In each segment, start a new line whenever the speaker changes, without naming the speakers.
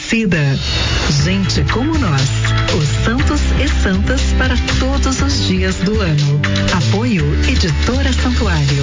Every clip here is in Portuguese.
Aparecida. Gente como nós, os santos e santas para todos os dias do ano. Apoio Editora Santuário.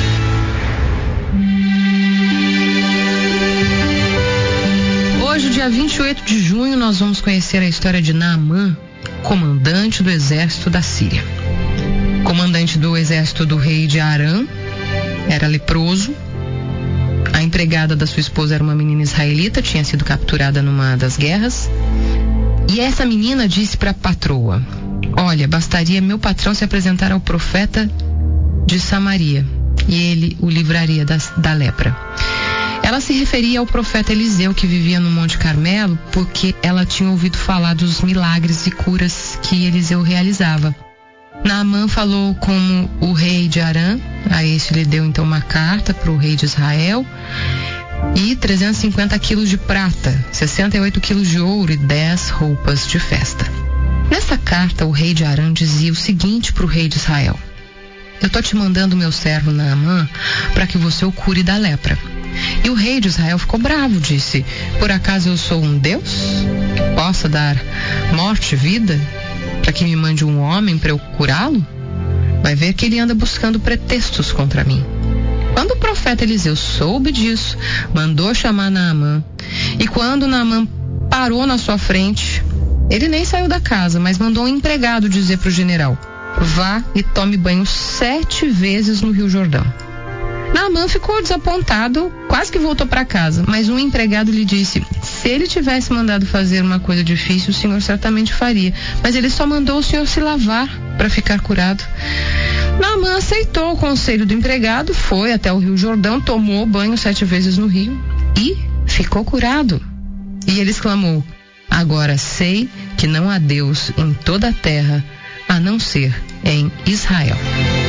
Hoje, dia 28 de junho, nós vamos conhecer a história de Naamã, comandante do exército da Síria. Comandante do exército do rei de Arã, era leproso. A empregada da sua esposa era uma menina israelita, tinha sido capturada numa das guerras. E essa menina disse para a patroa: olha, bastaria meu patrão se apresentar ao profeta de Samaria e ele o livraria da lepra. Ela se referia ao profeta Eliseu, que vivia no Monte Carmelo, porque ela tinha ouvido falar dos milagres e curas que Eliseu realizava. Naamã falou com o rei de Arã. A este lhe deu então uma carta para o rei de Israel e 350 quilos de prata, 68 quilos de ouro e 10 roupas de festa. Nessa carta, o rei de Arã dizia o seguinte para o rei de Israel: eu estou te mandando meu servo Naamã para que você o cure da lepra. E o rei de Israel ficou bravo, disse: por acaso eu sou um Deus que possa dar morte e vida para que me mande um homem para eu curá-lo? Vai ver que ele anda buscando pretextos contra mim. Quando o profeta Eliseu soube disso, mandou chamar Naamã. E quando Naamã parou na sua frente, ele nem saiu da casa, mas mandou um empregado dizer para o general: vá e tome banho 7 vezes no Rio Jordão. Naamã ficou desapontado, quase que voltou para casa, mas um empregado lhe disse: se ele tivesse mandado fazer uma coisa difícil, o senhor certamente faria, mas ele só mandou o senhor se lavar para ficar curado. Naamã aceitou o conselho do empregado, foi até o Rio Jordão, tomou banho 7 vezes no rio e ficou curado. E ele exclamou: agora sei que não há Deus em toda a terra a não ser em Israel.